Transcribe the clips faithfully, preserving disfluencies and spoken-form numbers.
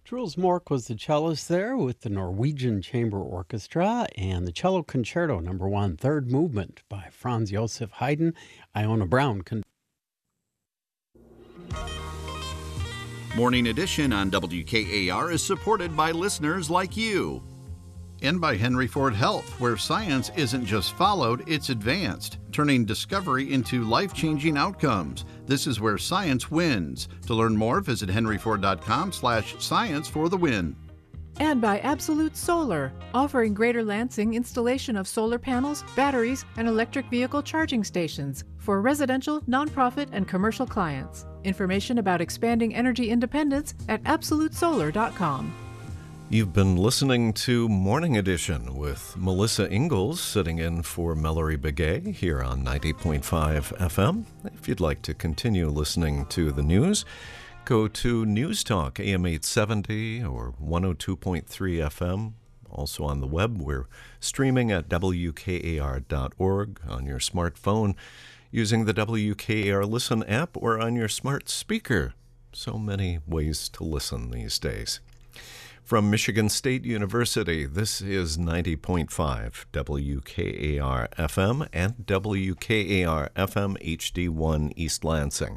Jules Mork was the cellist there with the Norwegian Chamber Orchestra and the Cello Concerto Number One, Third Movement by Franz Joseph Haydn. Iona Brown. Con- Morning Edition on W K A R is supported by listeners like you. And by Henry Ford Health, where science isn't just followed, it's advanced, turning discovery into life-changing outcomes. This is where science wins. To learn more, visit henry ford dot com slash science for the win. And by Absolute Solar, offering Greater Lansing installation of solar panels, batteries, and electric vehicle charging stations for residential, nonprofit, and commercial clients. Information about expanding energy independence at absolute solar dot com. You've been listening to Morning Edition with Melissa Ingalls sitting in for Mallory Begay here on ninety point five F M. If you'd like to continue listening to the news, go to News Talk A M eight seventy or one oh two point three F M. Also on the web, we're streaming at W K A R dot org on your smartphone using the W K A R Listen app or on your smart speaker. So many ways to listen these days. From Michigan State University, this is ninety point five W K A R F M and W K A R F M H D one East Lansing.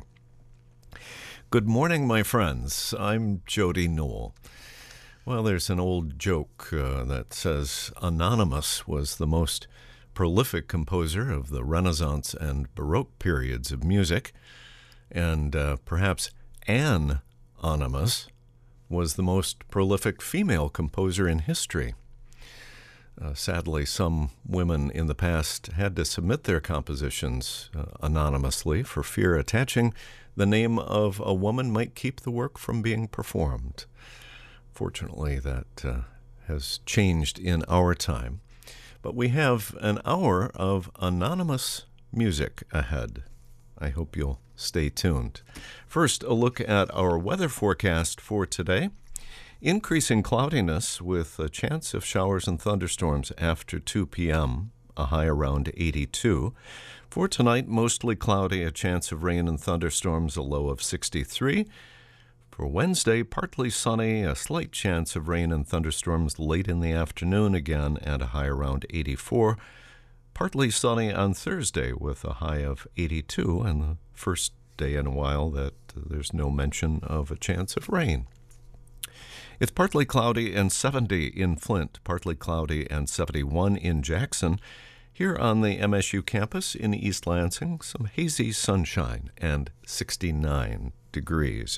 Good morning, my friends. I'm Jody Newell. Well, there's an old joke uh, that says Anonymous was the most prolific composer of the Renaissance and Baroque periods of music, and uh, perhaps Anne Anonymous was the most prolific female composer in history. Uh, sadly, some women in the past had to submit their compositions uh, anonymously for fear attaching the name of a woman might keep the work from being performed. Fortunately, that uh, has changed in our time. But we have an hour of anonymous music ahead. I hope you'll stay tuned. First, a look at our weather forecast for today. Increasing cloudiness with a chance of showers and thunderstorms after two p.m., a high around eighty-two. For tonight, mostly cloudy, a chance of rain and thunderstorms, a low of sixty-three. For Wednesday, partly sunny, a slight chance of rain and thunderstorms late in the afternoon again, and a high around eighty-four. Partly sunny on Thursday with a high of eighty-two, and the first day in a while that there's no mention of a chance of rain. It's partly cloudy and seventy in Flint, partly cloudy and seventy-one in Jackson. Here on the M S U campus in East Lansing, some hazy sunshine and sixty-nine degrees.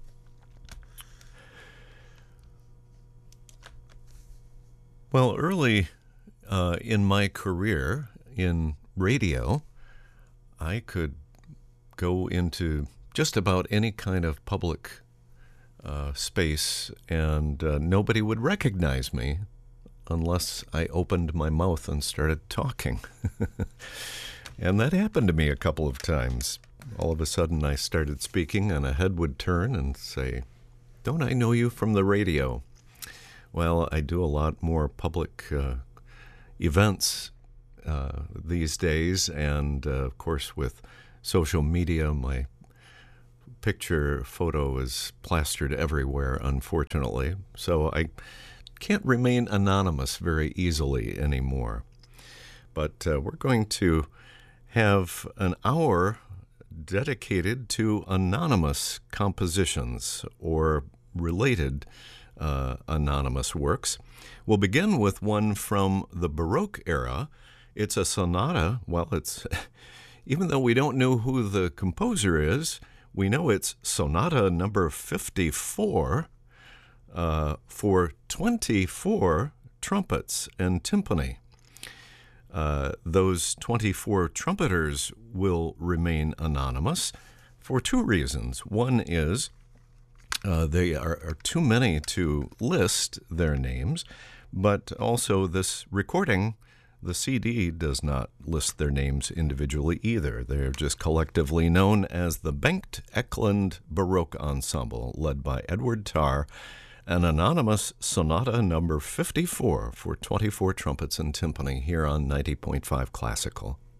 Well, early uh, in my career in radio, I could go into just about any kind of public uh, space and uh, nobody would recognize me unless I opened my mouth and started talking. And that happened to me a couple of times. All of a sudden I started speaking and a head would turn and say, "Don't I know you from the radio?" Well, I do a lot more public uh, events uh, these days, and uh, of course with social media, my picture photo is plastered everywhere, unfortunately, so I can't remain anonymous very easily anymore. But uh, we're going to have an hour dedicated to anonymous compositions or related Uh, anonymous works. We'll begin with one from the Baroque era. It's a sonata. Well, it's even though we don't know who the composer is, we know it's sonata number fifty-four uh, for twenty-four trumpets and timpani. Uh, those twenty-four trumpeters will remain anonymous for two reasons. One is Uh, they are, are too many to list their names, but also this recording, the C D, does not list their names individually either. They're just collectively known as the Bengt Eklund Baroque Ensemble, led by Edward Tarr, an anonymous sonata number fifty-four for twenty-four trumpets and timpani here on ninety point five Classical.